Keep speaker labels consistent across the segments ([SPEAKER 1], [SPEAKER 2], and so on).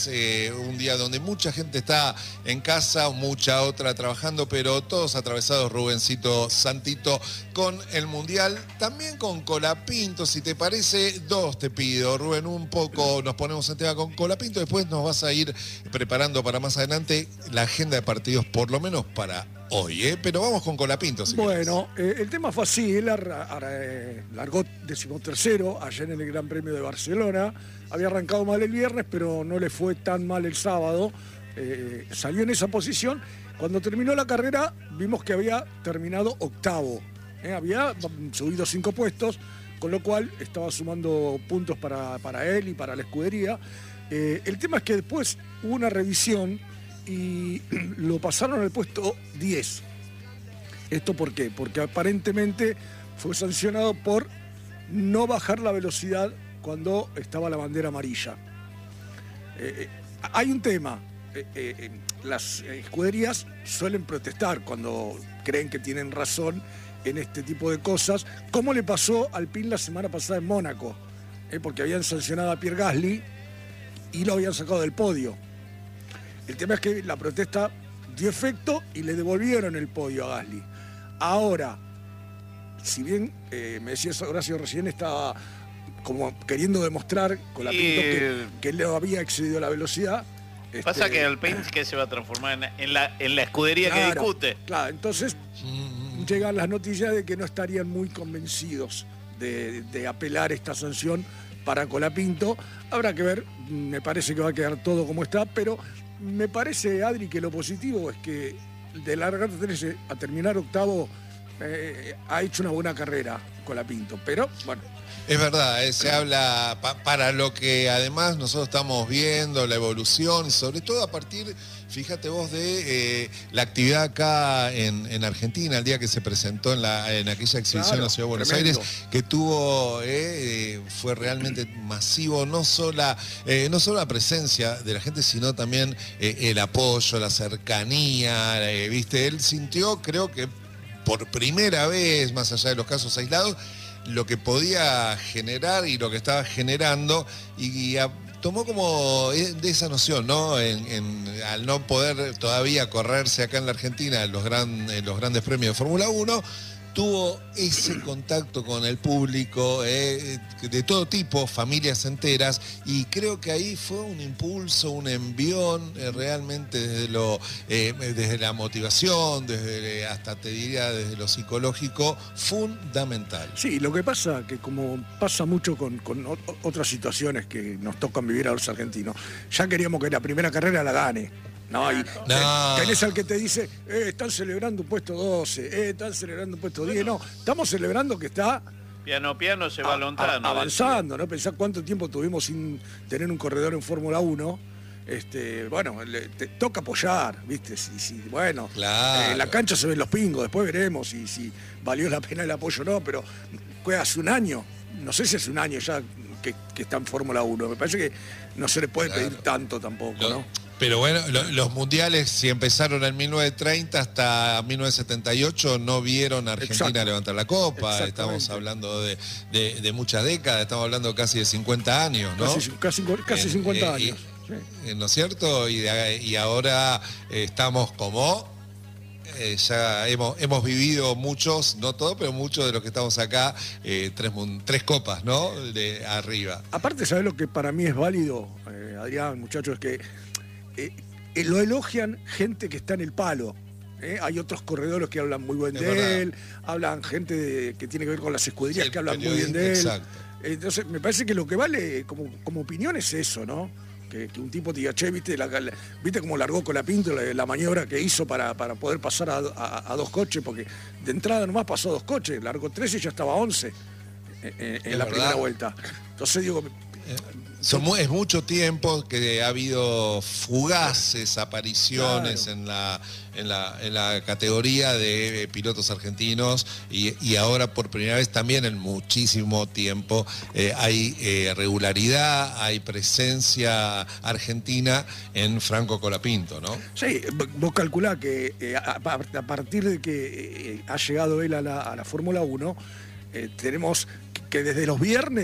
[SPEAKER 1] Un día donde mucha gente está en casa, mucha otra trabajando, pero todos atravesados, Rubencito Santito, con el Mundial, también con Colapinto. Si te parece, dos te pido, Rubén, un poco nos ponemos en tema con Colapinto, después nos vas a ir preparando para más adelante la agenda de partidos, por lo menos para hoy, pero vamos con Colapinto. Si
[SPEAKER 2] bueno, el tema fue así, él largó 13º ayer en el Gran Premio de Barcelona, había arrancado mal el viernes, pero no le fue tan mal el sábado, salió en esa posición. Cuando terminó la carrera vimos que había terminado octavo, había subido 5 puestos, con lo cual estaba sumando puntos para él y para la escudería. El tema es que después hubo una revisión y lo pasaron al puesto 10. ¿Esto por qué? Porque aparentemente fue sancionado por no bajar la velocidad cuando estaba la bandera amarilla. Hay un tema. Las escuderías suelen protestar cuando creen que tienen razón en este tipo de cosas, como le pasó al Alpine la semana pasada en Mónaco, porque habían sancionado a Pierre Gasly y lo habían sacado del podio. El tema es que la protesta dio efecto y le devolvieron el podio a Gasly. Ahora, si bien me decías Horacio recién, estaba como queriendo demostrar con la Pinto que él no había excedido la velocidad.
[SPEAKER 3] Pasa que Alpine que se va a transformar en la escudería, claro, que discute.
[SPEAKER 2] Claro, entonces llegan las noticias de que no estarían muy convencidos de apelar esta sanción para Colapinto. Habrá que ver, me parece que va a quedar todo como está, pero me parece, Adri, que lo positivo es que de largar 13 a terminar octavo ha hecho una buena carrera Colapinto, pero bueno.
[SPEAKER 1] Es verdad, se habla para lo que además nosotros estamos viendo, la evolución, y sobre todo a partir, fíjate vos, de la actividad acá en Argentina, el día que se presentó en aquella exhibición, claro, en la Ciudad de Buenos
[SPEAKER 2] tremendo.
[SPEAKER 1] Aires, que tuvo, fue realmente masivo, no solo la presencia de la gente, sino también el apoyo, la cercanía, ¿viste? Él sintió, creo que por primera vez, más allá de los casos aislados, lo que podía generar y lo que estaba generando, y tomó como de esa noción, ¿no? Al no poder todavía correrse acá en la Argentina en los grandes premios de Fórmula 1, tuvo ese contacto con el público de todo tipo, familias enteras, y creo que ahí fue un impulso, un envión realmente desde la motivación, hasta te diría desde lo psicológico, fundamental.
[SPEAKER 2] Sí, lo que pasa, que como pasa mucho con otras situaciones que nos tocan vivir a los argentinos, ya queríamos que la primera carrera la gane. No, y tenés al que te dice, están celebrando un puesto 12, están celebrando un puesto 10. No, estamos celebrando que está
[SPEAKER 3] piano se va lontano,
[SPEAKER 2] avanzando, ¿no? Pensá cuánto tiempo tuvimos sin tener un corredor en Fórmula 1. Bueno, te toca apoyar, ¿viste? Bueno,
[SPEAKER 1] claro.
[SPEAKER 2] En la cancha se ven los pingos, después veremos si valió la pena el apoyo o no, pero hace un año, no sé si hace un año ya que está en Fórmula 1. Me parece que no se le puede pedir tanto tampoco, ¿no?
[SPEAKER 1] Pero bueno, los mundiales, si empezaron en 1930 hasta 1978, no vieron a Argentina levantar la copa. Estamos hablando de muchas décadas, estamos hablando casi de 50 años, ¿no?
[SPEAKER 2] Casi 50 años.
[SPEAKER 1] ¿No es cierto? Y ahora estamos como... ya hemos vivido muchos, no todos, pero muchos de los que estamos acá, tres copas, ¿no? De arriba.
[SPEAKER 2] Aparte, ¿sabés lo que para mí es válido, Adrián, muchachos? Que lo elogian gente que está en el palo. Hay otros corredores que hablan muy bien de él, hablan gente que tiene que ver con las escuderías que hablan muy bien de él. Exacto. Entonces, me parece que lo que vale como opinión es eso, ¿no? Que un tipo te diga, che, ¿viste cómo largó Colapinto la maniobra que hizo para poder pasar a 2 coches? Porque de entrada nomás pasó a 2 coches, largó 13 y ya estaba 11 en la primera vuelta. Entonces digo...
[SPEAKER 1] Es mucho tiempo que ha habido fugaces apariciones, claro, en la categoría de pilotos argentinos, y ahora por primera vez también en muchísimo tiempo hay regularidad, hay presencia argentina en Franco Colapinto, ¿no?
[SPEAKER 2] Sí, vos calculá que a partir de que ha llegado él a la Fórmula 1, tenemos que desde los viernes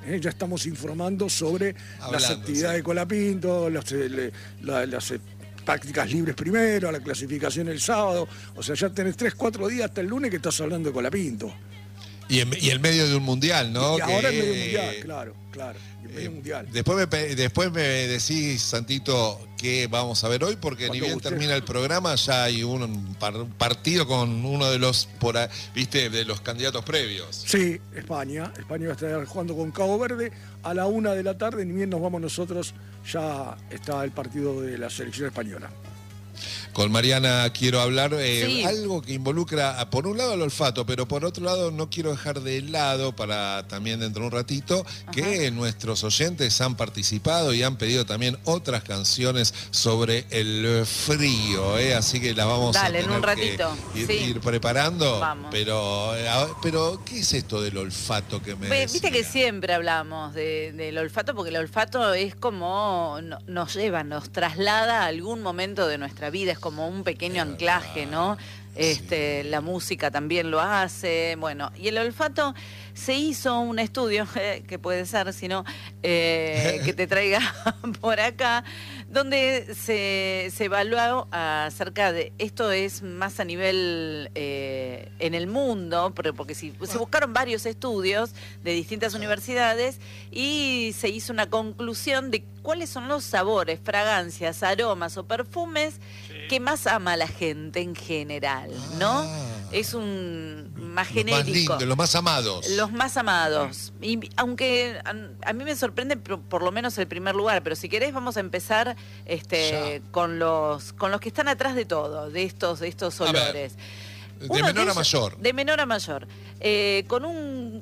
[SPEAKER 2] Ya estamos informando sobre las
[SPEAKER 1] Hablando,
[SPEAKER 2] actividades
[SPEAKER 1] sí.
[SPEAKER 2] de Colapinto, las prácticas libres primero, la clasificación el sábado. O sea, ya tenés 3-4 días hasta el lunes que estás hablando de Colapinto.
[SPEAKER 1] Y en medio de un mundial, ¿no?
[SPEAKER 2] Y ahora
[SPEAKER 1] Que,
[SPEAKER 2] en medio mundial, claro. En medio mundial.
[SPEAKER 1] Después me decís, Santito, qué vamos a ver hoy, porque
[SPEAKER 2] Cuando
[SPEAKER 1] ni bien
[SPEAKER 2] guste.
[SPEAKER 1] termina el programa, ya hay un partido con uno de los, ¿viste? De los candidatos previos.
[SPEAKER 2] Sí, España. España va a estar jugando con Cabo Verde a la 1 de la tarde. Ni bien nos vamos nosotros, ya está el partido de la selección española.
[SPEAKER 1] Con Mariana quiero hablar
[SPEAKER 4] Sí.
[SPEAKER 1] algo que involucra, por un lado, el olfato, pero por otro lado no quiero dejar de lado, para también dentro de un ratito, que nuestros oyentes han participado y han pedido también otras canciones sobre el frío, así que la vamos
[SPEAKER 4] Dale,
[SPEAKER 1] a
[SPEAKER 4] en
[SPEAKER 1] tener
[SPEAKER 4] un ratito,
[SPEAKER 1] que
[SPEAKER 4] sí.
[SPEAKER 1] ir preparando.
[SPEAKER 4] Vamos.
[SPEAKER 1] Pero, ¿qué es esto del olfato que me
[SPEAKER 4] Viste que
[SPEAKER 1] decía?
[SPEAKER 4] siempre hablamos del olfato, porque el olfato es como nos lleva, nos traslada a algún momento de nuestra vida, es como un pequeño anclaje, ¿no? La música también lo hace, bueno, y el olfato se hizo un estudio, que puede ser, si no, que te traiga por acá, donde se evaluó acerca de, esto es más a nivel en el mundo, porque se buscaron varios estudios de distintas universidades y se hizo una conclusión de cuáles son los sabores, fragancias, aromas o perfumes que más ama la gente en general, ¿no? Es un más
[SPEAKER 1] Los
[SPEAKER 4] genérico.
[SPEAKER 1] más lindos, los más amados.
[SPEAKER 4] Los más amados. Y aunque a mí me sorprende por lo menos el primer lugar, pero si querés vamos a empezar
[SPEAKER 1] Ya.
[SPEAKER 4] con los que están atrás de todo, de estos
[SPEAKER 1] A ver,
[SPEAKER 4] olores.
[SPEAKER 1] de
[SPEAKER 4] Uno
[SPEAKER 1] menor a
[SPEAKER 4] ellos-
[SPEAKER 1] mayor.
[SPEAKER 4] De menor a mayor. Con un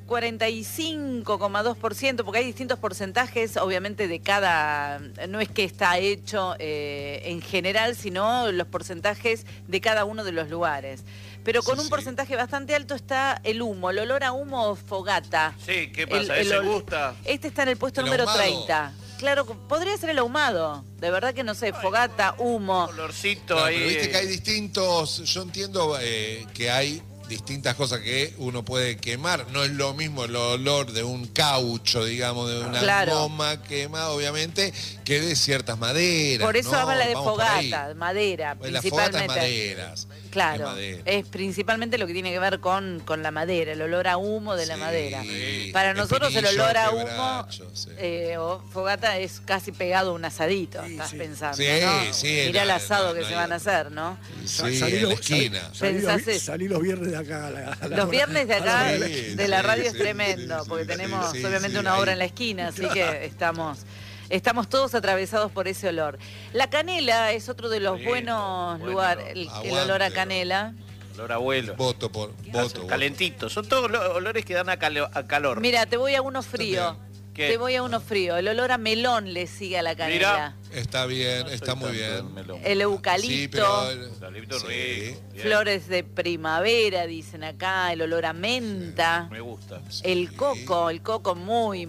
[SPEAKER 4] 45,2%, porque hay distintos porcentajes, obviamente, de cada... No es que está hecho en general, sino los porcentajes de cada uno de los lugares. Pero con
[SPEAKER 1] Sí,
[SPEAKER 4] un
[SPEAKER 1] sí.
[SPEAKER 4] porcentaje bastante alto está el humo, el olor a humo o fogata.
[SPEAKER 3] Sí, ¿qué pasa? ¿Ese gusta?
[SPEAKER 4] Este está en el puesto
[SPEAKER 1] ¿El
[SPEAKER 4] número
[SPEAKER 1] ahumado?
[SPEAKER 4] 30. Claro, podría ser el ahumado. De verdad que no sé, fogata, humo.
[SPEAKER 3] Olorcito
[SPEAKER 1] Claro,
[SPEAKER 3] ahí.
[SPEAKER 1] pero viste que hay distintos, yo entiendo que hay distintas cosas que uno puede quemar. No es lo mismo el olor de un caucho, digamos, de una
[SPEAKER 4] Claro.
[SPEAKER 1] goma quemada, obviamente, que de ciertas maderas.
[SPEAKER 4] Por eso
[SPEAKER 1] ¿no?
[SPEAKER 4] habla de
[SPEAKER 1] Vamos por ahí.
[SPEAKER 4] fogata, madera,
[SPEAKER 1] Pues la fogata es
[SPEAKER 4] principalmente.
[SPEAKER 1] maderas.
[SPEAKER 4] Claro,
[SPEAKER 1] es madera.
[SPEAKER 4] es principalmente lo que tiene que ver con la madera, el olor a humo de la
[SPEAKER 1] Sí,
[SPEAKER 4] madera.
[SPEAKER 1] sí.
[SPEAKER 4] Para nosotros el
[SPEAKER 1] Espinillo,
[SPEAKER 4] olor a humo
[SPEAKER 1] quebracho, sí.
[SPEAKER 4] o fogata es casi pegado a un asadito,
[SPEAKER 2] Sí,
[SPEAKER 4] estás
[SPEAKER 2] sí.
[SPEAKER 4] pensando,
[SPEAKER 1] Sí,
[SPEAKER 4] ¿no?
[SPEAKER 1] sí,
[SPEAKER 4] Mirá el
[SPEAKER 1] no,
[SPEAKER 4] asado
[SPEAKER 1] no,
[SPEAKER 4] que
[SPEAKER 1] no
[SPEAKER 4] se
[SPEAKER 1] hay
[SPEAKER 4] van a
[SPEAKER 1] otro.
[SPEAKER 4] hacer, ¿no?
[SPEAKER 1] Sí, en la esquina.
[SPEAKER 2] Salí los viernes de acá.
[SPEAKER 4] Los viernes de acá
[SPEAKER 1] Sí,
[SPEAKER 4] de la
[SPEAKER 1] sí,
[SPEAKER 4] radio
[SPEAKER 1] sí,
[SPEAKER 4] es tremendo,
[SPEAKER 1] sí,
[SPEAKER 4] porque
[SPEAKER 1] sí,
[SPEAKER 4] tenemos
[SPEAKER 1] sí,
[SPEAKER 4] obviamente
[SPEAKER 1] sí,
[SPEAKER 4] una obra
[SPEAKER 1] ahí.
[SPEAKER 4] en la esquina, así que estamos todos atravesados por ese olor. La canela es otro de los
[SPEAKER 3] Sí,
[SPEAKER 4] buenos
[SPEAKER 3] buen
[SPEAKER 4] lugares,
[SPEAKER 3] olor.
[SPEAKER 4] el
[SPEAKER 1] Aguante,
[SPEAKER 4] olor a
[SPEAKER 1] olor.
[SPEAKER 4] canela.
[SPEAKER 3] Olor a abuelo.
[SPEAKER 1] Voto por voto.
[SPEAKER 3] Calentito. Son todos olores que dan a calor.
[SPEAKER 4] Mira, te voy a uno frío.
[SPEAKER 3] ¿Qué?
[SPEAKER 4] Te voy a uno frío. El olor a melón le sigue a la canela.
[SPEAKER 1] Está bien,
[SPEAKER 3] No soy
[SPEAKER 1] está muy
[SPEAKER 3] tanto del
[SPEAKER 1] bien.
[SPEAKER 3] melón.
[SPEAKER 4] El
[SPEAKER 1] Sí,
[SPEAKER 4] eucalipto,
[SPEAKER 1] pero
[SPEAKER 3] Eucalipto
[SPEAKER 1] sí.
[SPEAKER 3] rico. Bien.
[SPEAKER 4] flores de primavera, dicen acá, el olor a menta.
[SPEAKER 3] Me gusta.
[SPEAKER 4] El coco muy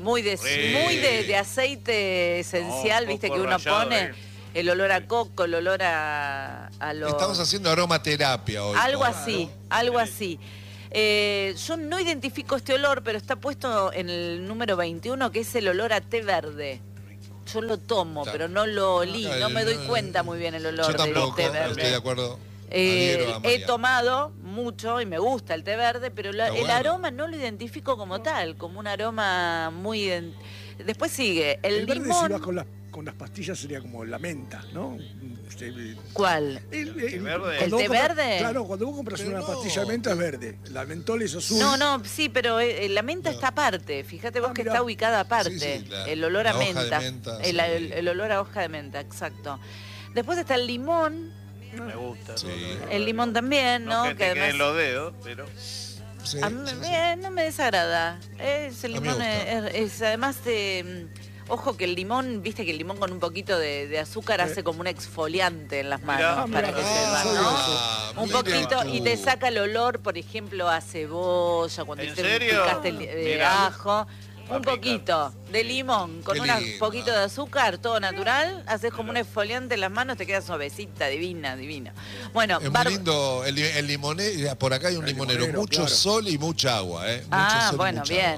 [SPEAKER 4] de aceite esencial,
[SPEAKER 3] No,
[SPEAKER 4] viste,
[SPEAKER 3] coco
[SPEAKER 4] que uno
[SPEAKER 3] rallado,
[SPEAKER 4] pone. El olor a coco, el olor a los...
[SPEAKER 1] Estamos haciendo aromaterapia hoy.
[SPEAKER 4] Algo
[SPEAKER 1] con-
[SPEAKER 4] así, algo así. Yo no identifico este olor, pero está puesto en el número 21, que es el olor a té verde. Yo lo tomo,
[SPEAKER 1] Claro.
[SPEAKER 4] pero no lo olí,
[SPEAKER 1] Claro,
[SPEAKER 4] no me doy
[SPEAKER 1] no,
[SPEAKER 4] cuenta muy bien el olor
[SPEAKER 1] Yo tampoco,
[SPEAKER 4] del té verde.
[SPEAKER 1] estoy de acuerdo.
[SPEAKER 4] Eh,
[SPEAKER 1] Adhiero a
[SPEAKER 4] he
[SPEAKER 1] María.
[SPEAKER 4] tomado mucho y me gusta el té verde, pero
[SPEAKER 1] Está
[SPEAKER 4] el
[SPEAKER 1] bueno.
[SPEAKER 4] aroma no lo identifico como tal, como un aroma muy... Después sigue el
[SPEAKER 2] verde, si
[SPEAKER 4] limón.
[SPEAKER 2] vas con las pastillas, sería como la menta, ¿no?
[SPEAKER 4] ¿Cuál?
[SPEAKER 3] ¿El verde?
[SPEAKER 2] cuando
[SPEAKER 4] ¿El
[SPEAKER 2] vos
[SPEAKER 4] té
[SPEAKER 2] compras-
[SPEAKER 4] verde?
[SPEAKER 2] Claro, cuando vos compras
[SPEAKER 1] Pero
[SPEAKER 2] una
[SPEAKER 1] no.
[SPEAKER 2] pastilla de menta es verde. La mentol es azul.
[SPEAKER 4] No, sí, pero la menta
[SPEAKER 1] No.
[SPEAKER 4] está aparte. Fíjate vos que
[SPEAKER 2] mirá.
[SPEAKER 4] está ubicada aparte.
[SPEAKER 1] Sí, sí,
[SPEAKER 4] el olor a
[SPEAKER 1] la hoja de
[SPEAKER 4] menta.
[SPEAKER 1] menta,
[SPEAKER 4] el,
[SPEAKER 1] sí.
[SPEAKER 4] el olor a hoja de menta, exacto. Después está el limón.
[SPEAKER 3] Me gusta.
[SPEAKER 1] Sí.
[SPEAKER 4] El limón también, ¿no?
[SPEAKER 3] Que te queden los dedos, pero...
[SPEAKER 1] Sí,
[SPEAKER 4] A mí
[SPEAKER 1] sí, sí.
[SPEAKER 4] no me desagrada. El
[SPEAKER 1] me
[SPEAKER 4] limón
[SPEAKER 1] gusta.
[SPEAKER 4] es además de... Ojo que el limón, viste que el limón con un poquito de azúcar hace como un exfoliante en las manos
[SPEAKER 3] Mirá.
[SPEAKER 4] para que
[SPEAKER 2] Ah,
[SPEAKER 4] sepan, ¿no?
[SPEAKER 1] Ah,
[SPEAKER 4] Un
[SPEAKER 1] mira
[SPEAKER 4] poquito
[SPEAKER 1] tú.
[SPEAKER 4] y te saca el olor, por ejemplo, a cebolla, cuando
[SPEAKER 3] ¿En
[SPEAKER 4] te
[SPEAKER 3] serio?
[SPEAKER 4] picaste
[SPEAKER 3] Mirá.
[SPEAKER 4] ajo. Un
[SPEAKER 3] picar.
[SPEAKER 4] poquito de limón con
[SPEAKER 1] Qué
[SPEAKER 4] un
[SPEAKER 1] lindo.
[SPEAKER 4] poquito de azúcar, todo natural, haces como un exfoliante en las manos, te queda suavecita, divina. Bueno,
[SPEAKER 1] Es muy lindo el limonero. Por acá hay un
[SPEAKER 2] El
[SPEAKER 1] limonero.
[SPEAKER 2] limonero,
[SPEAKER 1] Mucho
[SPEAKER 2] claro.
[SPEAKER 1] sol y mucha agua, ¿eh? Mucho
[SPEAKER 4] Ah,
[SPEAKER 1] sol y
[SPEAKER 4] bueno,
[SPEAKER 1] mucha
[SPEAKER 4] bien.
[SPEAKER 1] agua.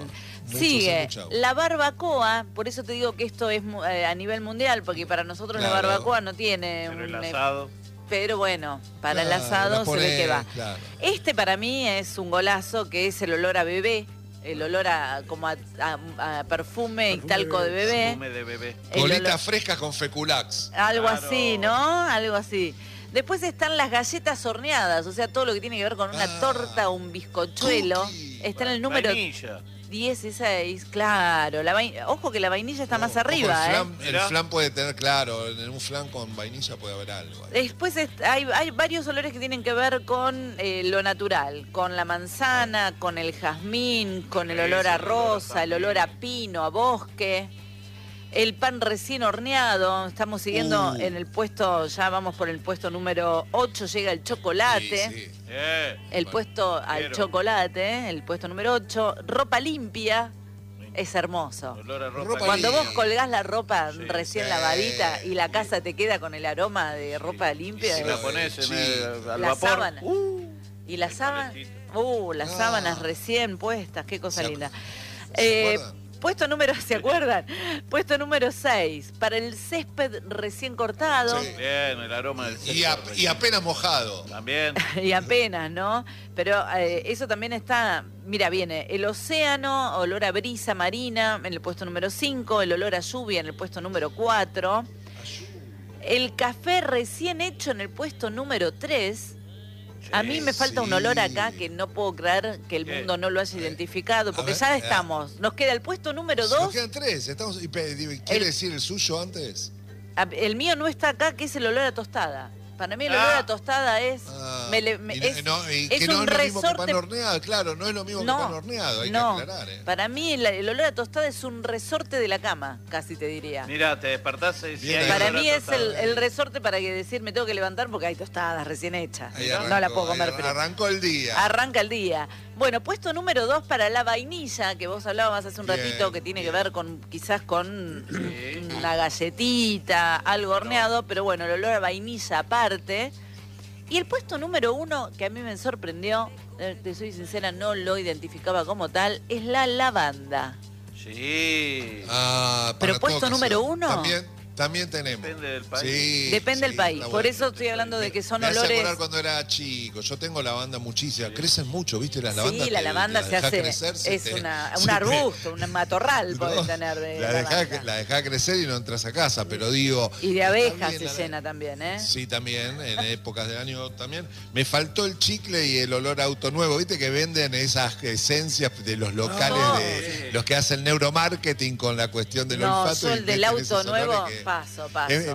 [SPEAKER 4] Sigue
[SPEAKER 1] mucha agua.
[SPEAKER 4] la barbacoa, por eso te digo que esto es a nivel mundial, porque para nosotros la
[SPEAKER 1] Claro.
[SPEAKER 4] barbacoa no tiene
[SPEAKER 3] Pero el
[SPEAKER 4] un...
[SPEAKER 3] asado.
[SPEAKER 4] Pero bueno, para el
[SPEAKER 1] Claro,
[SPEAKER 4] asado
[SPEAKER 1] la
[SPEAKER 4] se ve que va.
[SPEAKER 1] claro.
[SPEAKER 4] Este para mí es un golazo, que es el olor a bebé, el olor a como a perfume y
[SPEAKER 2] Perfume
[SPEAKER 4] talco de bebé.
[SPEAKER 3] Perfume de bebé.
[SPEAKER 4] El
[SPEAKER 1] Colitas
[SPEAKER 4] olor-
[SPEAKER 1] frescas con feculax.
[SPEAKER 4] Algo
[SPEAKER 3] Claro.
[SPEAKER 4] así, ¿no? Algo así. Después están las galletas horneadas, o sea, todo lo que tiene que ver con una
[SPEAKER 1] Ah,
[SPEAKER 4] torta o un bizcochuelo.
[SPEAKER 1] cookie.
[SPEAKER 4] Está en el número
[SPEAKER 3] Vainilla.
[SPEAKER 4] 16, claro. Ojo que la vainilla está más
[SPEAKER 1] Ojo,
[SPEAKER 4] arriba,
[SPEAKER 1] el
[SPEAKER 3] Mirá.
[SPEAKER 1] flan puede tener, claro, en un flan con vainilla puede haber algo. ahí.
[SPEAKER 4] Después hay varios olores que tienen que ver con lo natural, con la manzana, con el jazmín, con el
[SPEAKER 3] Sí,
[SPEAKER 4] olor a
[SPEAKER 3] sí, el olor a
[SPEAKER 4] rosa, el olor a pino, a bosque. El pan recién horneado, estamos siguiendo en el puesto, ya vamos por el puesto número 8, llega el chocolate.
[SPEAKER 1] Sí, sí.
[SPEAKER 4] El
[SPEAKER 3] Bueno,
[SPEAKER 4] puesto al
[SPEAKER 3] quiero.
[SPEAKER 4] chocolate, el puesto número 8, ropa limpia, es hermoso.
[SPEAKER 3] Olor a
[SPEAKER 1] Ropa
[SPEAKER 3] ropa.
[SPEAKER 4] Cuando vos
[SPEAKER 1] limpia.
[SPEAKER 4] colgás la ropa
[SPEAKER 3] Sí.
[SPEAKER 4] recién
[SPEAKER 1] Sí.
[SPEAKER 4] lavadita y la casa te queda con el aroma de ropa limpia.
[SPEAKER 3] Si la pones al
[SPEAKER 4] La
[SPEAKER 3] vapor.
[SPEAKER 4] sábana. Y las
[SPEAKER 3] el
[SPEAKER 4] sábanas,
[SPEAKER 3] calentito.
[SPEAKER 4] las
[SPEAKER 1] Ah.
[SPEAKER 4] sábanas recién puestas, qué cosa
[SPEAKER 1] ¿Se
[SPEAKER 4] linda.
[SPEAKER 1] ¿Se acuerdan?
[SPEAKER 4] Puesto número, ¿se acuerdan? Puesto número 6, para el césped recién cortado.
[SPEAKER 1] Sí.
[SPEAKER 3] Bien, el aroma del césped.
[SPEAKER 1] Y apenas mojado.
[SPEAKER 3] También.
[SPEAKER 4] Y apenas, ¿no? Pero eso también está, mira, viene el océano, olor a brisa marina en el puesto número 5, el olor a lluvia en el puesto número 4, el café recién hecho en el puesto número 3. A mí me falta un
[SPEAKER 1] Sí.
[SPEAKER 4] olor acá que no puedo creer que el
[SPEAKER 3] ¿Qué?
[SPEAKER 4] mundo no lo haya identificado, porque
[SPEAKER 1] ver,
[SPEAKER 4] ya estamos. Nos queda el puesto número
[SPEAKER 1] Nos
[SPEAKER 4] 2.
[SPEAKER 1] quedan 3. ¿Quiere decir el suyo antes?
[SPEAKER 4] El mío no está acá, que es el olor a tostada. Para mí el olor
[SPEAKER 3] Ah.
[SPEAKER 4] a tostada es...
[SPEAKER 1] Ah,
[SPEAKER 4] es
[SPEAKER 1] que
[SPEAKER 4] es
[SPEAKER 1] no
[SPEAKER 4] un
[SPEAKER 1] es lo mismo que pan
[SPEAKER 4] resorte...
[SPEAKER 1] horneado, claro, no es lo mismo que pan horneado, hay
[SPEAKER 4] no.
[SPEAKER 1] que aclarar.
[SPEAKER 4] Para mí el olor a tostada es un resorte de la cama, casi te diría.
[SPEAKER 3] Mira, te despertás y si
[SPEAKER 1] Bien
[SPEAKER 3] hay
[SPEAKER 1] ahí.
[SPEAKER 4] Para
[SPEAKER 3] olor a
[SPEAKER 4] mí es
[SPEAKER 3] tostada.
[SPEAKER 4] el resorte para que decir me tengo que levantar porque hay tostadas recién hechas.
[SPEAKER 1] Ahí
[SPEAKER 4] no la puedo comer fría.
[SPEAKER 1] Arrancó el día.
[SPEAKER 4] Arranca el día. Bueno, puesto número 2 para la vainilla, que vos hablabas hace un
[SPEAKER 1] Bien,
[SPEAKER 4] ratito, que tiene que
[SPEAKER 1] bien.
[SPEAKER 4] ver con quizás con
[SPEAKER 3] Sí.
[SPEAKER 4] una galletita, algo horneado, pero bueno, el olor a vainilla aparte. Y el puesto número 1, que a mí me sorprendió, te soy sincera, no lo identificaba como tal, es la lavanda.
[SPEAKER 3] Sí.
[SPEAKER 1] Ah,
[SPEAKER 4] Pero
[SPEAKER 1] para
[SPEAKER 4] puesto
[SPEAKER 1] toda
[SPEAKER 4] número
[SPEAKER 1] ocasión.
[SPEAKER 4] 1.
[SPEAKER 1] También tenemos.
[SPEAKER 3] Depende del país.
[SPEAKER 1] Sí,
[SPEAKER 4] Depende del país.
[SPEAKER 1] está
[SPEAKER 4] Por
[SPEAKER 1] bueno.
[SPEAKER 4] eso estoy hablando de que son
[SPEAKER 1] me hace
[SPEAKER 4] olores...
[SPEAKER 1] acordar cuando era chico. Yo tengo lavanda muchísima. Crecen mucho, ¿viste? Las lavandas.
[SPEAKER 4] Sí, la lavanda
[SPEAKER 1] la
[SPEAKER 4] se
[SPEAKER 1] dejás
[SPEAKER 4] hace,
[SPEAKER 1] crecer, se
[SPEAKER 4] es
[SPEAKER 1] te-
[SPEAKER 4] un
[SPEAKER 1] se te-
[SPEAKER 4] arbusto, un matorral
[SPEAKER 1] No,
[SPEAKER 4] podés tener de
[SPEAKER 1] la
[SPEAKER 4] lavanda.
[SPEAKER 1] dejás crecer y no entras a casa, pero digo...
[SPEAKER 4] Y de abejas
[SPEAKER 1] también
[SPEAKER 4] se
[SPEAKER 1] la-
[SPEAKER 4] llena también, ¿eh?
[SPEAKER 1] Sí, también, en épocas del año también. Me faltó el chicle y el olor a auto nuevo. ¿Viste que venden esas esencias de los locales,
[SPEAKER 4] No.
[SPEAKER 1] de los que hacen neuromarketing con la cuestión del
[SPEAKER 4] No,
[SPEAKER 1] olfato?
[SPEAKER 4] yo
[SPEAKER 1] y
[SPEAKER 4] el del
[SPEAKER 1] meten
[SPEAKER 4] auto
[SPEAKER 1] esos
[SPEAKER 4] nuevo,
[SPEAKER 1] olores que-
[SPEAKER 4] paso.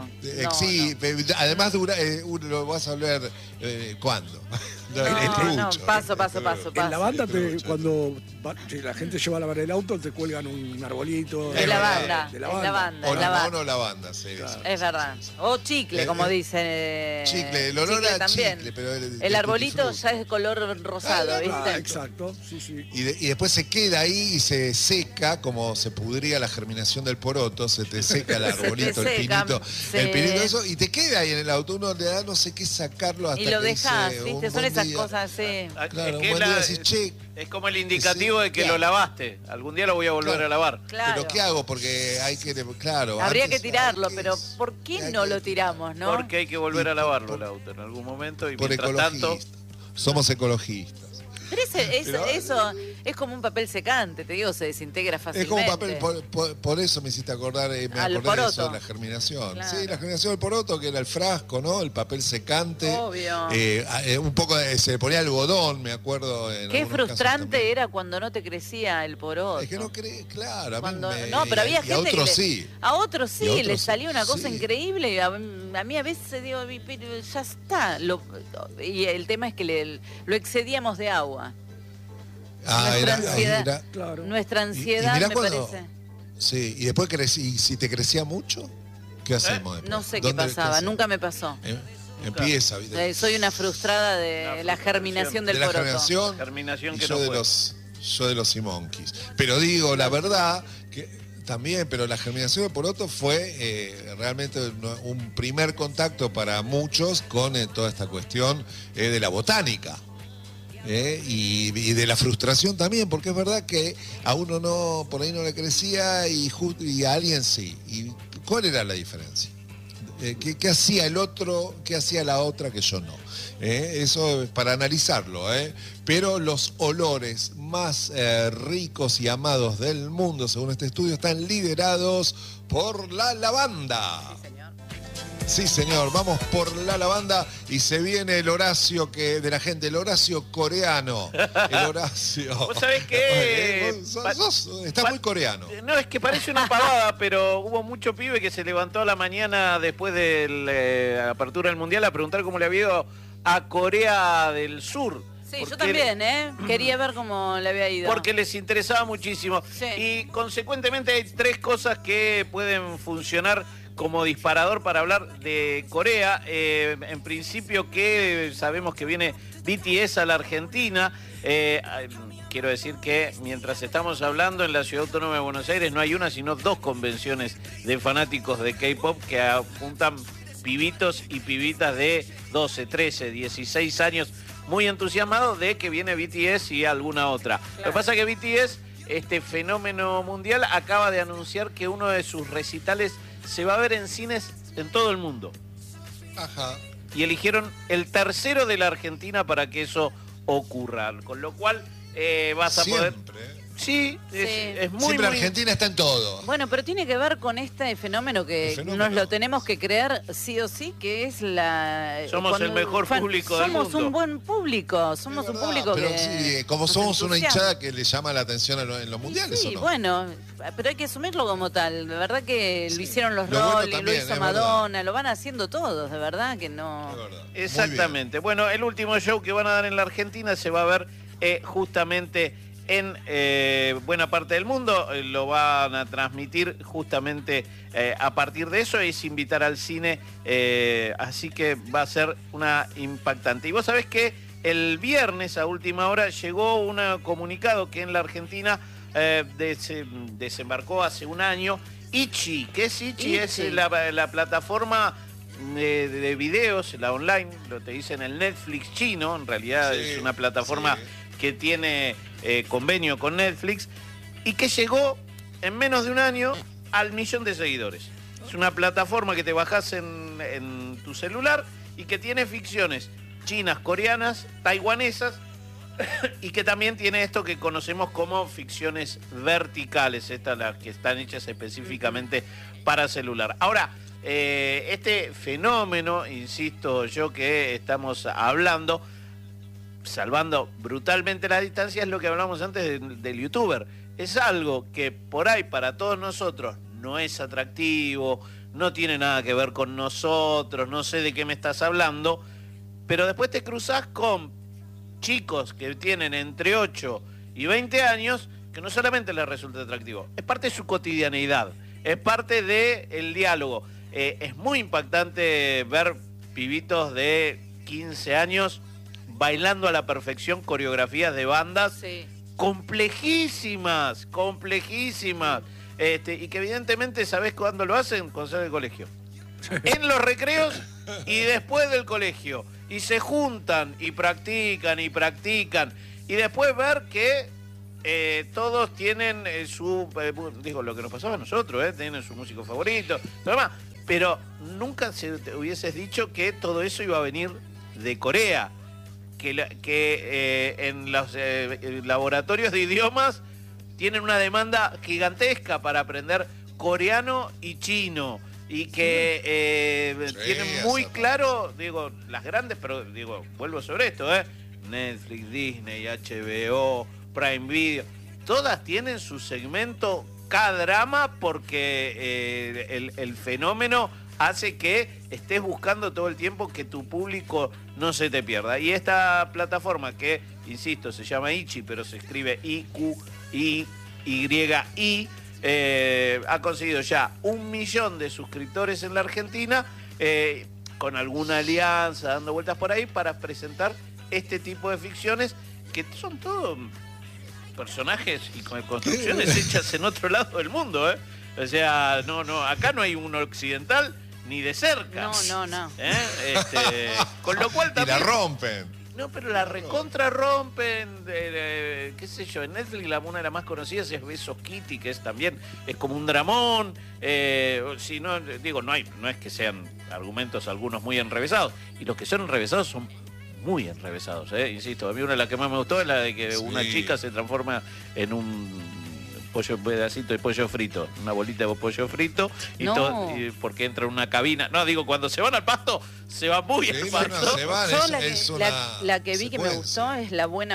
[SPEAKER 1] sí, además dura, lo vas a hablar ¿cuándo? Es trucho.
[SPEAKER 4] paso.
[SPEAKER 2] En la banda,
[SPEAKER 1] trucho.
[SPEAKER 2] cuando si la gente lleva a lavar el auto, te cuelgan un arbolito.
[SPEAKER 4] De
[SPEAKER 1] Es
[SPEAKER 4] lavanda,
[SPEAKER 2] de
[SPEAKER 4] es
[SPEAKER 2] lavanda.
[SPEAKER 4] lavanda,
[SPEAKER 1] O
[SPEAKER 4] es
[SPEAKER 1] limón
[SPEAKER 4] lavanda.
[SPEAKER 1] o lavanda, sí.
[SPEAKER 2] Claro.
[SPEAKER 1] sí.
[SPEAKER 4] Es verdad. O chicle, como dicen.
[SPEAKER 1] Chicle, el olor a
[SPEAKER 4] también.
[SPEAKER 1] chicle, pero
[SPEAKER 4] El arbolito
[SPEAKER 1] tutti
[SPEAKER 4] ya es color rosado,
[SPEAKER 1] Ah,
[SPEAKER 4] ¿viste?
[SPEAKER 2] Exacto, sí, sí.
[SPEAKER 1] Y después se queda ahí y se seca, como se pudría la germinación del poroto, se te seca el
[SPEAKER 4] Se te
[SPEAKER 1] arbolito, el
[SPEAKER 4] seca,
[SPEAKER 1] pinito,
[SPEAKER 4] sí.
[SPEAKER 1] el pinito, eso, y te queda ahí en el auto, uno le da no sé qué sacarlo hasta
[SPEAKER 4] Y lo
[SPEAKER 1] que
[SPEAKER 4] dejás,
[SPEAKER 1] dice,
[SPEAKER 4] ¿viste?
[SPEAKER 1] un
[SPEAKER 4] Son
[SPEAKER 1] buen
[SPEAKER 4] esas
[SPEAKER 1] día.
[SPEAKER 4] cosas así.
[SPEAKER 3] Ah,
[SPEAKER 1] Claro,
[SPEAKER 3] es que
[SPEAKER 1] un buen día decís, che,
[SPEAKER 3] es como el indicativo de que
[SPEAKER 1] claro.
[SPEAKER 3] lo lavaste. Algún día lo voy a volver
[SPEAKER 1] Claro.
[SPEAKER 3] a lavar.
[SPEAKER 4] Claro.
[SPEAKER 1] pero ¿qué hago? Porque hay que, claro.
[SPEAKER 4] Habría
[SPEAKER 1] antes
[SPEAKER 4] que tirarlo,
[SPEAKER 1] hay que-
[SPEAKER 4] pero ¿por qué
[SPEAKER 1] hay
[SPEAKER 4] no
[SPEAKER 1] que-
[SPEAKER 4] lo tiramos, no?
[SPEAKER 3] Porque hay que volver a
[SPEAKER 1] Y
[SPEAKER 3] lavarlo
[SPEAKER 1] por-
[SPEAKER 3] el auto en algún momento y
[SPEAKER 1] Por
[SPEAKER 3] mientras tanto...
[SPEAKER 1] ecologistas. Somos ecologistas.
[SPEAKER 4] Pero
[SPEAKER 1] Pero-
[SPEAKER 4] eso es como un papel secante, te digo, se desintegra
[SPEAKER 1] Es
[SPEAKER 4] fácilmente.
[SPEAKER 1] como papel, por eso me hiciste acordar, me
[SPEAKER 4] Al
[SPEAKER 1] acordé de eso,
[SPEAKER 4] poroto.
[SPEAKER 1] de la germinación.
[SPEAKER 4] Claro.
[SPEAKER 1] Sí, la germinación del poroto, que era el frasco, ¿no? El papel secante.
[SPEAKER 4] Obvio.
[SPEAKER 1] Un poco se le ponía algodón, me acuerdo. En
[SPEAKER 4] Qué
[SPEAKER 1] algunos casos
[SPEAKER 4] frustrante
[SPEAKER 1] también.
[SPEAKER 4] era cuando no te crecía el poroto.
[SPEAKER 1] Es que no cree, claro, a mí
[SPEAKER 4] Cuando-
[SPEAKER 1] me-
[SPEAKER 4] no, pero había
[SPEAKER 1] y
[SPEAKER 4] gente
[SPEAKER 1] a otros
[SPEAKER 4] que
[SPEAKER 1] sí.
[SPEAKER 4] a otros sí
[SPEAKER 1] Y a otros
[SPEAKER 4] le
[SPEAKER 1] sí,
[SPEAKER 4] salía una cosa
[SPEAKER 1] sí.
[SPEAKER 4] increíble y a mí a veces digo, pero ya está. Y el tema es que lo excedíamos de agua. Nuestra ansiedad.
[SPEAKER 2] Claro.
[SPEAKER 4] Nuestra
[SPEAKER 1] Y
[SPEAKER 4] ansiedad
[SPEAKER 1] mirá
[SPEAKER 4] me
[SPEAKER 1] cuando-
[SPEAKER 4] parece.
[SPEAKER 1] Sí, y después y si te crecía mucho, ¿qué hacemos después?
[SPEAKER 4] No sé qué
[SPEAKER 1] ¿Dónde-
[SPEAKER 4] pasaba,
[SPEAKER 1] hacemos?
[SPEAKER 4] nunca me pasó.
[SPEAKER 1] Empieza, ¿viste?
[SPEAKER 4] Soy una frustrada de
[SPEAKER 3] La
[SPEAKER 4] la germinación
[SPEAKER 1] de
[SPEAKER 4] del
[SPEAKER 1] la
[SPEAKER 4] poroto.
[SPEAKER 1] generación,
[SPEAKER 3] Germinación
[SPEAKER 1] y
[SPEAKER 3] que
[SPEAKER 1] yo
[SPEAKER 3] no
[SPEAKER 1] de
[SPEAKER 3] fue.
[SPEAKER 1] yo de los Simonkis. Pero digo, la verdad, que también, pero la germinación del poroto fue realmente un primer contacto para muchos con toda esta cuestión de la botánica. Y de la frustración también, porque es verdad que a uno no, por ahí no le crecía y a alguien sí. ¿Y cuál era la diferencia? ¿Qué hacía el otro, qué hacía la otra que yo no? Eso es para analizarlo, pero los olores más ricos y amados del mundo, según este estudio, están liderados por la lavanda.
[SPEAKER 4] Sí, señor.
[SPEAKER 1] Sí, señor, vamos por la lavanda y se viene el Horacio de la gente, el Horacio coreano. El Horacio.
[SPEAKER 3] ¿Vos sabés qué?
[SPEAKER 1] Está muy coreano.
[SPEAKER 3] No, es que parece una pavada, pero hubo mucho pibe que se levantó a la mañana después de la apertura del Mundial a preguntar cómo le había ido a Corea del Sur.
[SPEAKER 4] Sí, yo también, quería ver cómo le había ido.
[SPEAKER 3] Porque les interesaba muchísimo.
[SPEAKER 4] Sí.
[SPEAKER 3] Y consecuentemente hay 3 cosas que pueden funcionar como disparador para hablar de Corea. En principio que sabemos que viene BTS a la Argentina. Quiero decir que mientras estamos hablando en la Ciudad Autónoma de Buenos Aires no hay una sino 2 convenciones de fanáticos de K-pop que apuntan pibitos y pibitas de 12, 13, 16 años muy entusiasmados de que viene BTS y alguna otra. Claro. Lo que pasa es que BTS, este fenómeno mundial, acaba de anunciar que uno de sus recitales se va a ver en cines en todo el mundo.
[SPEAKER 1] Ajá.
[SPEAKER 3] Y eligieron el tercero de la Argentina para que eso ocurra. Con lo cual vas a
[SPEAKER 1] Siempre.
[SPEAKER 3] poder... Sí, es muy...
[SPEAKER 1] Siempre
[SPEAKER 3] muy...
[SPEAKER 1] Argentina está en todo.
[SPEAKER 4] Bueno, pero tiene que ver con este fenómeno que nos lo tenemos que creer sí o sí, que es la...
[SPEAKER 3] Somos el mejor público del mundo.
[SPEAKER 4] Somos un buen público, somos un público
[SPEAKER 1] pero
[SPEAKER 4] que...
[SPEAKER 1] sí, como somos una hinchada que le llama la atención en los mundiales,
[SPEAKER 4] sí,
[SPEAKER 1] ¿o no?
[SPEAKER 4] Bueno, pero hay que asumirlo como tal. De verdad que
[SPEAKER 1] Sí.
[SPEAKER 4] lo hicieron los
[SPEAKER 1] Lo bueno
[SPEAKER 4] Rolling,
[SPEAKER 1] también,
[SPEAKER 4] lo hizo
[SPEAKER 1] es
[SPEAKER 4] Madonna,
[SPEAKER 1] verdad.
[SPEAKER 4] lo van haciendo todos, de verdad que no...
[SPEAKER 1] Es verdad.
[SPEAKER 3] Exactamente. Bueno, el último show que van a dar en la Argentina se va a ver justamente en buena parte del mundo. Lo van a transmitir justamente a partir de eso. Es invitar al cine. Así que va a ser una impactante. Y vos sabés que el viernes a última hora llegó un comunicado que en la Argentina desembarcó hace un año. Ichi. ¿Qué es Ichi? Es la plataforma de videos, la online, lo te dicen el Netflix chino, en realidad es una plataforma que tiene convenio con Netflix y que llegó en menos de un año al 1.000.000 de seguidores. Es una plataforma que te bajás en tu celular y que tiene ficciones chinas, coreanas, taiwanesas y que también tiene esto que conocemos como ficciones verticales, estas las que están hechas específicamente para celular. Ahora, este fenómeno, insisto yo que estamos hablando, salvando brutalmente las distancias, es lo que hablamos antes del youtuber. Es algo que por ahí para todos nosotros no es atractivo, no tiene nada que ver con nosotros, no sé de qué me estás hablando, pero después te cruzás con chicos que tienen entre 8 y 20 años que no solamente les resulta atractivo, es parte de su cotidianeidad, es parte del diálogo. Es muy impactante ver pibitos de 15 años bailando a la perfección coreografías de bandas complejísimas. Y que evidentemente, ¿sabés cuándo lo hacen? Cuando salen del colegio. En los recreos y después del colegio. Y se juntan y practican. Y después ver que todos tienen digo, lo que nos pasaba a nosotros, tienen su músico favorito, lo demás. Pero nunca te hubieses dicho que todo eso iba a venir de Corea. Que en los laboratorios de idiomas tienen una demanda gigantesca para aprender coreano y chino. Y que tienen muy claro, digo, las grandes, pero digo, vuelvo sobre esto, Netflix, Disney, HBO, Prime Video, todas tienen su segmento K-drama porque el fenómeno hace que estés buscando todo el tiempo que tu público no se te pierda. Y esta plataforma que, insisto, se llama Ichi, pero se escribe I-Q-I-Y-I, ha conseguido ya 1.000.000 de suscriptores en la Argentina, con alguna alianza, dando vueltas por ahí, para presentar este tipo de ficciones que son todos personajes y construcciones hechas en otro lado del mundo, O sea, acá no hay uno occidental ni de cerca.
[SPEAKER 4] No.
[SPEAKER 3] Con lo cual también...
[SPEAKER 1] Y la rompen.
[SPEAKER 3] No, pero la recontra rompen, qué sé yo, en Netflix una de las más conocidas es Besos Kitty, que es también, es como un dramón, si no, digo, no es que sean argumentos algunos muy enrevesados, y los que son enrevesados son muy enrevesados, insisto, a mí una de las que más me gustó es la de que una chica se transforma en un pedacito de pollo frito, una bolita de pollo frito, y
[SPEAKER 4] No.
[SPEAKER 3] todo, porque entra en una cabina. No, digo, cuando se van al pasto, se van muy al pasto.
[SPEAKER 1] se van,
[SPEAKER 4] Yo
[SPEAKER 1] es
[SPEAKER 4] la que vi que me
[SPEAKER 1] secuencia.
[SPEAKER 4] gustó es la buena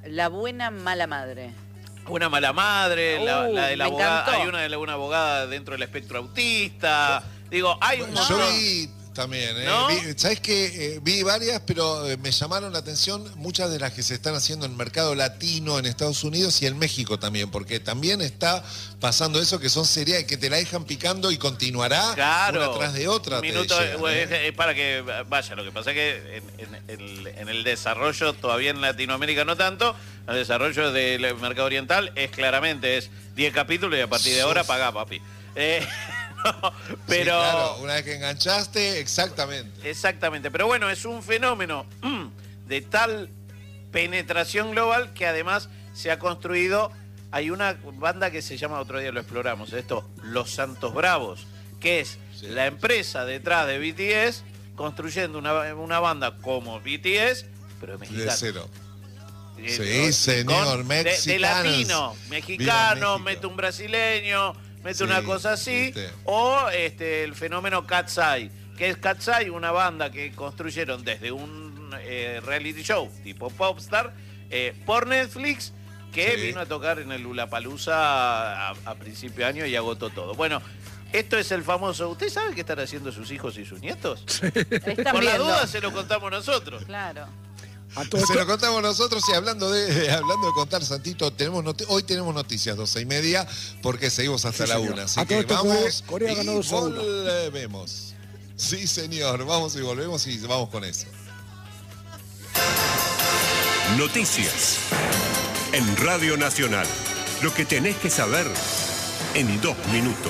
[SPEAKER 4] mala madre.
[SPEAKER 3] Una mala madre, la de la
[SPEAKER 4] me
[SPEAKER 3] abogada,
[SPEAKER 4] encantó.
[SPEAKER 3] hay una de una abogada dentro del espectro autista. Digo, hay un
[SPEAKER 1] Yo
[SPEAKER 3] montón.
[SPEAKER 1] vi también,
[SPEAKER 3] ¿No?
[SPEAKER 1] ¿sabes qué? Vi varias, pero me llamaron la atención muchas de las que se están haciendo en el mercado latino, en Estados Unidos y en México también, porque también está pasando eso, que son series que te la dejan picando y continuará
[SPEAKER 3] Claro.
[SPEAKER 1] una tras de otra.
[SPEAKER 3] Un minuto, es para que vaya. Lo que pasa es que en el desarrollo, todavía en Latinoamérica no tanto, el desarrollo del mercado oriental es claramente 10 capítulos y a partir de ahora pagá, papi. No, pero...
[SPEAKER 1] Sí, claro, una vez que enganchaste, exactamente.
[SPEAKER 3] Exactamente, pero bueno, es un fenómeno de tal penetración global que además se ha construido. Hay una banda que se llama, otro día lo exploramos, Los Santos Bravos, que es la empresa detrás de BTS construyendo una banda como BTS, pero mexicana.
[SPEAKER 1] De cero. Sí, señor,
[SPEAKER 3] de latino, mexicano, mete un brasileño, mete una cosa así,
[SPEAKER 1] ¿viste?
[SPEAKER 3] o el fenómeno Cat's Eye, que es Cat's Eye, una banda que construyeron desde un reality show tipo Popstar por Netflix, que vino a tocar en el Lollapalooza a principio de año y agotó todo. Bueno, esto es el famoso... ¿Usted sabe qué están haciendo sus hijos y sus nietos?
[SPEAKER 4] Están
[SPEAKER 3] Por la
[SPEAKER 4] viendo.
[SPEAKER 3] duda se lo contamos nosotros.
[SPEAKER 4] Claro.
[SPEAKER 1] Se lo contamos nosotros y hablando de contar, Santito, hoy tenemos noticias 12:30 porque seguimos hasta la 1. Así
[SPEAKER 2] A todo
[SPEAKER 1] que
[SPEAKER 2] esto
[SPEAKER 1] vamos
[SPEAKER 2] Corea ganó
[SPEAKER 1] y
[SPEAKER 2] 2-1.
[SPEAKER 1] volvemos. Sí, señor, vamos y volvemos y vamos con eso.
[SPEAKER 5] Noticias en Radio Nacional. Lo que tenés que saber en 2 minutos.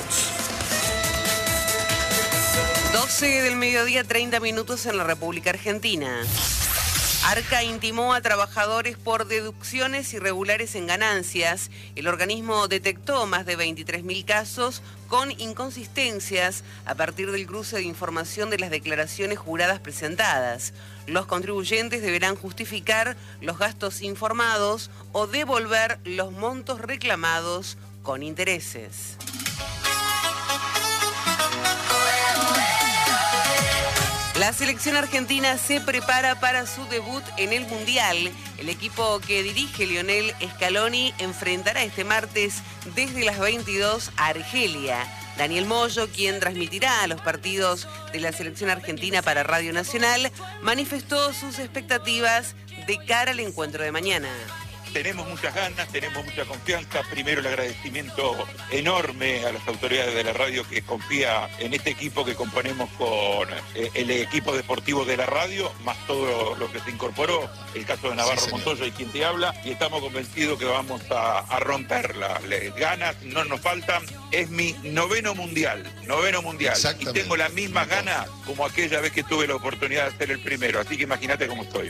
[SPEAKER 6] 12 del mediodía, 30 minutos en la República Argentina. Arca intimó a trabajadores por deducciones irregulares en ganancias. El organismo detectó más de 23.000 casos con inconsistencias a partir del cruce de información de las declaraciones juradas presentadas. Los contribuyentes deberán justificar los gastos informados o devolver los montos reclamados con intereses. La selección argentina se prepara para su debut en el Mundial. El equipo que dirige Lionel Scaloni enfrentará este martes desde las 22 a Argelia. Daniel Moyo, quien transmitirá los partidos de la selección argentina para Radio Nacional, manifestó sus expectativas de cara al encuentro de mañana.
[SPEAKER 7] Tenemos muchas ganas, tenemos mucha confianza. Primero el agradecimiento enorme a las autoridades de la radio que confía en este equipo que componemos con el equipo deportivo de la radio, más todo lo que se incorporó, el caso de Navarro Montoya y quien te habla, y estamos convencidos que vamos a romperla. Ganas no nos faltan, es mi noveno mundial, y tengo las mismas ganas como aquella vez que tuve la oportunidad de ser el primero, así que imagínate cómo estoy.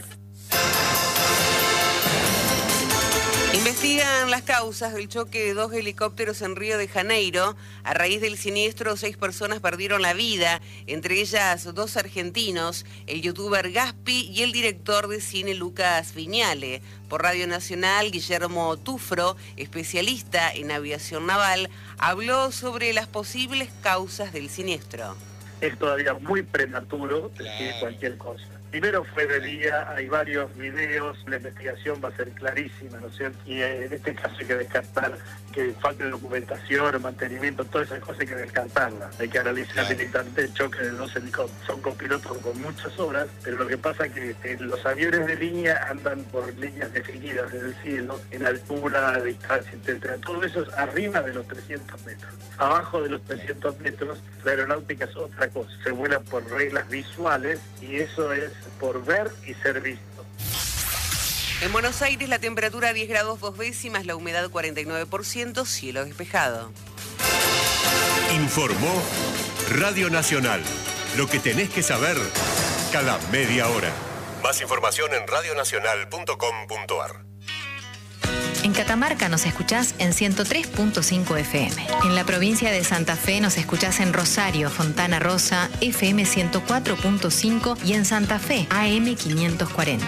[SPEAKER 6] Investigan las causas del choque de 2 helicópteros en Río de Janeiro. A raíz del siniestro, 6 personas perdieron la vida, entre ellas 2 argentinos, el youtuber Gaspi y el director de cine Lucas Viñale. Por Radio Nacional, Guillermo Tufro, especialista en aviación naval, habló sobre las posibles causas del siniestro.
[SPEAKER 8] Es todavía muy prematuro decir cualquier cosa. Primero fue de día, hay varios videos, la investigación va a ser clarísima, ¿no es cierto? Y en este caso hay que descartar que falte documentación, mantenimiento, todas esas cosas hay que descartarlas. Hay que analizar directamente el choque de 2 helicópteros. Son copilotos con muchas horas, pero lo que pasa es que los aviones de línea andan por líneas definidas en el cielo, en altura, distancia, etcétera. Todo eso es arriba de los 300 metros. Abajo de los 300 metros, la aeronáutica es otra cosa. Se vuela por reglas visuales y eso es por ver y ser visto.
[SPEAKER 6] En Buenos Aires la temperatura 10 grados 2 décimas, la humedad 49%, cielo despejado.
[SPEAKER 5] Informó Radio Nacional. Lo que tenés que saber cada media hora. Más información en radionacional.com.ar.
[SPEAKER 9] En Catamarca nos escuchás en 103.5 FM. En la provincia de Santa Fe nos escuchás en Rosario, Fontana Rosa, FM 104.5 y en Santa Fe, AM 540.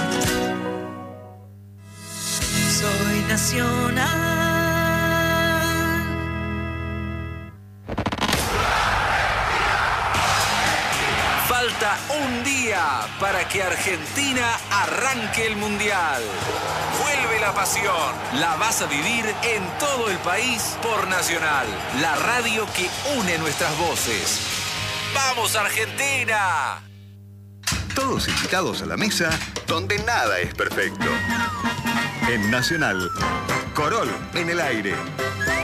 [SPEAKER 10] Soy nacional.
[SPEAKER 11] Falta un día para que Argentina arranque el Mundial. Vuelve la pasión. La vas a vivir en todo el país por Nacional, la radio que une nuestras voces. ¡Vamos, Argentina!
[SPEAKER 12] Todos invitados a la mesa donde nada es perfecto. En Nacional, Corol en el aire.